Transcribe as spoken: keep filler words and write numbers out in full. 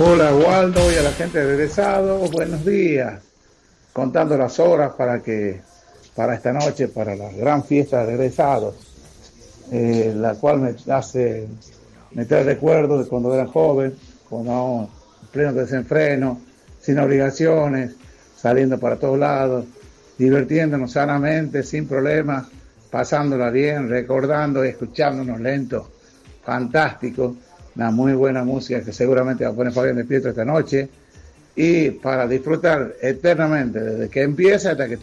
Hola Waldo y a la gente de Egresado, buenos días. Contando las horas para que para esta noche, para la gran fiesta de egresados, eh, la cual me hace meter recuerdos de cuando era joven, cuando en pleno desenfreno, sin obligaciones, saliendo para todos lados, divirtiéndonos sanamente, sin problemas, pasándola bien, recordando y escuchándonos lentos, fantástico, una muy buena música que seguramente va a poner Fabián de Pietro esta noche, y para disfrutar eternamente, desde que empieza hasta que